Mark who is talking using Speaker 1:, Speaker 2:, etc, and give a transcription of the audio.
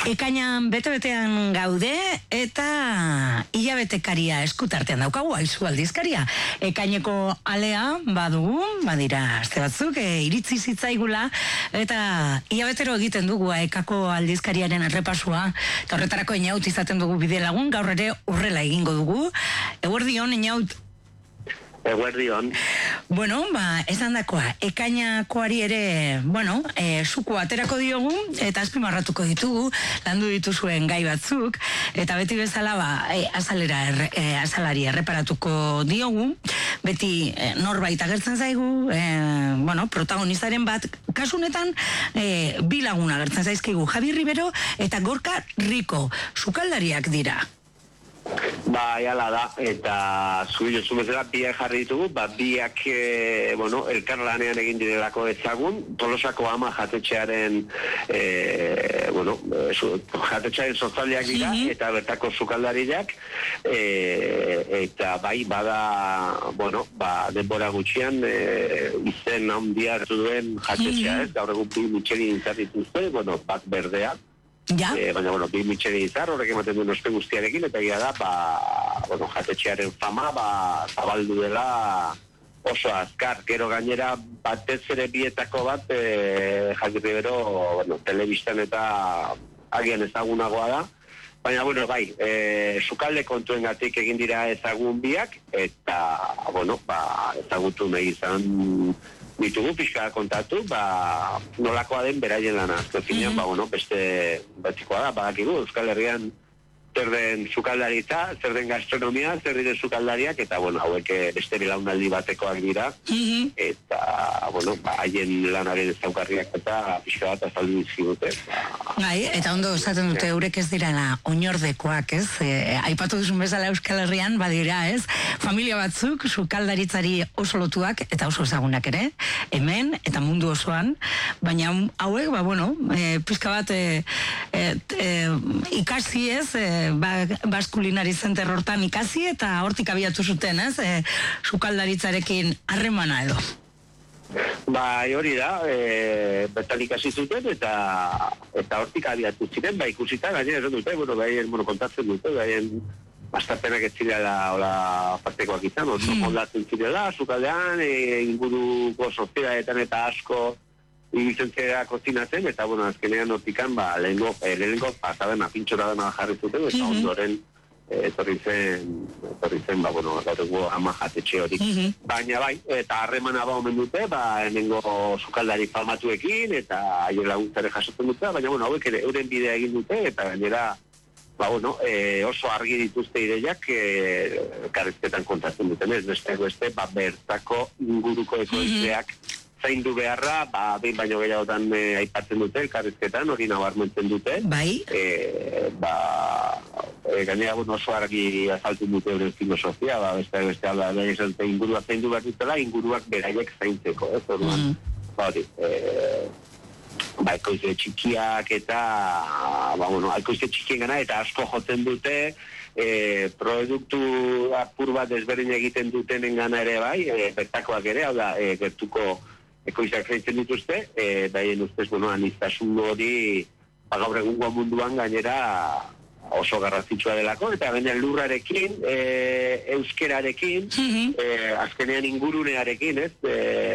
Speaker 1: Ekainan bete-betean gaude eta hilabetekaria eskutartean daukagu, Aizu aldizkaria. Ekaineko alea badugu, badira aste batzuk, iritzi zitzaigula eta hilabetero egiten dugu Ekako aldizkariaren errepasua. Eta horretarako Einaut izaten dugu bide lagun, gaur ere urrela egingo dugu. Eguerdion, Einaut.
Speaker 2: Eguerdion.
Speaker 1: Bueno, esan dakoa, ekainakoari ere, suko aterako diogu, eta azpimarratuko ditugu, landu dituzuen gai batzuk, eta beti bezala, azalari erreparatuko diogu, beti norbait agertzen zaigu, protagonistaren bat, kasunetan, bi lagun agertzen zaizkigu, Javi Ribero eta Gorka Rico, sukaldariak dira.
Speaker 2: Hala da, eta zu bezala biak jarri ditugu, biak, elkarlanean egin direlako ezagun, Tolosako ama jatetxearen, jatetxearen sortzaileak dira, eta bertako sukaldariak, eta bada, denbora gutxian, izen handia hartu duen jatetxea, gaur egun bi Michelin izatituzte, bat berdea,
Speaker 1: Ja?
Speaker 2: Baina, bi Michelin izar, horrek ematen duen ospe guztiarekin, eta gira da, jatetxearen fama, zabaldu dela oso azkar. Gero gainera, batez ere bietako bat, Javi Ribero, telebistan eta agian ezagunagoa da. Baina, sukalde kontuengatik egin dira ezagun biak, eta, ezagutu nahi izan ditugu pixka kontatu, nolakoa den beraien lana. Azkenean, beste batikoa da, badakigu, Euskal Herrian zer den sukaldaritza, zer den gastronomia, zer diren sukaldariak, eta, hauek beste belaunaldi batekoak dira, eta, haien lanaren ezaugarriak eta pixka bat azaldu dizkigute.
Speaker 1: Eta ondo esaten dute eurek ez direla oinordekoak, ez? Aipatu duzun bezala Euskal Herrian, badira, ez? Familia batzuk sukaldaritzari oso lotuak eta oso ezagunak ere, hemen eta mundu osoan, baina hauek, pixka bat ikasi, ez? Baskulinari Center hortan ikasi eta hortik abiatu zuten, ez? Sukaldaritzarekin harremana edo.
Speaker 2: Hori da, bertan ikasi zuten eta hortik abiatu ziren, ikusita, gainera esan dute, kontatzen dute, bastapenak ez zirela partekoak izan, ondatzen zirela, sukaldean, inguruko sozietatean eta asko ibizentzera kozinatzen, eta azkenean hortikan lehenengo pasaden apintxora dena jarri zuten, eta ondoren etorri zen, gaurrengo ama jatetxe hori. Baina eta harremana omen dute, hemengo sukaldari famatuekin, eta haien laguntzare jasotzen dute, baina hauek ere euren bidea egin dute, eta gainera oso argi dituzte ideiak karrizketan kontatzen duten, ez beste, bertako inguruko ekoizleak zaindu beharra, behin baino gehiagotan aipatzen dute, elkarrizketan, hori nabarmentzen dute. Gainera oso argi azaltzen dute euren filosofia, beste alda, inguruak zaindu behar dutela, inguruak beraiek zaintzeko, ez orduan. Ekoizle txikiak eta, ekoizle txikien gana, eta asko jotzen dute, produktu apur bat ezberdin egiten dutenen gana ere bertakoak ere, hau da, gertuko ekoizak zaintzen dituzte, daien ustez, aniztasun hori gaur egungo munduan gainera oso garrantzitsua delako, eta gainera lurrarekin, euskerarekin, azkenean ingurunearekin, ez,